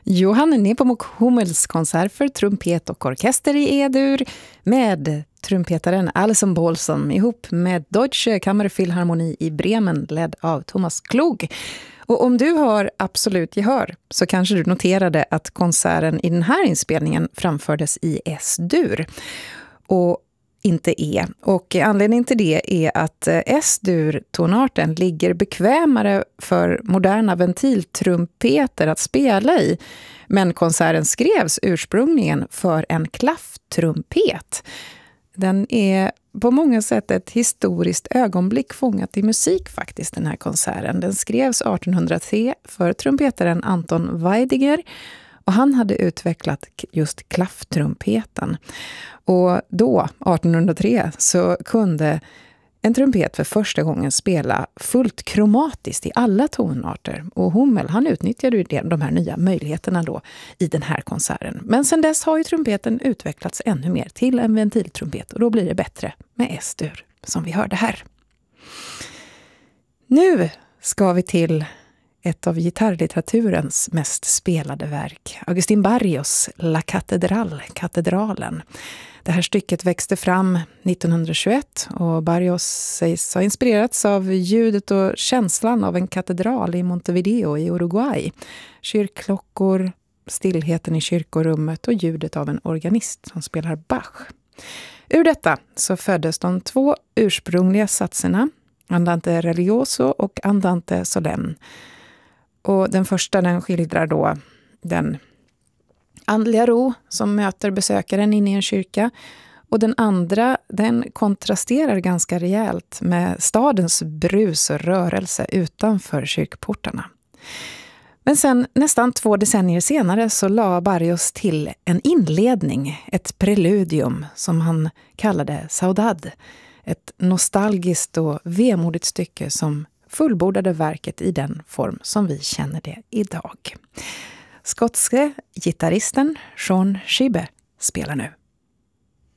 Johann Nepomuk Hummels konsert för trumpet och orkester i E-dur med trumpetaren Alison Balsam ihop med Deutsche Kammerphilharmonie i Bremen ledd av Thomas Klug. Och om du har absolut gehör så kanske du noterade att konserten i den här inspelningen framfördes i S-dur och inte E. Och anledningen till det är att S-dur-tonarten ligger bekvämare för moderna ventiltrumpeter att spela i. Men konserten skrevs ursprungligen för en klafftrumpet. Den är på många sätt ett historiskt ögonblick fångat i musik faktiskt, den här konserten. Den skrevs 1803 för trumpetaren Anton Weidinger och han hade utvecklat just klafftrumpeten. Och då, 1803, så kunde en trumpet för första gången spela fullt kromatiskt i alla tonarter. Och Hummel, han utnyttjade ju de här nya möjligheterna då i den här konserten. Men sen dess har ju trumpeten utvecklats ännu mer till en ventiltrumpet. Och då blir det bättre med S-dur, som vi hörde här. Nu ska vi till ett av gitarrlitteraturens mest spelade verk. Agustín Barrios La Catedral, katedralen. Det här stycket växte fram 1921 och Barrios sägs ha inspirerats av ljudet och känslan av en katedral i Montevideo i Uruguay. Kyrkklockor, stillheten i kyrkorummet och ljudet av en organist som spelar Bach. Ur detta så föddes de två ursprungliga satserna, Andante religioso och Andante solemn. Och den första den skildrar då den andliga ro som möter besökaren inne i en kyrka. Och den andra den kontrasterar ganska rejält med stadens brus och rörelse utanför kyrkportarna. Men sen nästan 2 decennier senare så la Barrios till en inledning, ett preludium som han kallade Saudade. Ett nostalgiskt och vemodigt stycke som fullbordade verket i den form som vi känner det idag. Skotske gitarristen Sean Shibe spelar nu.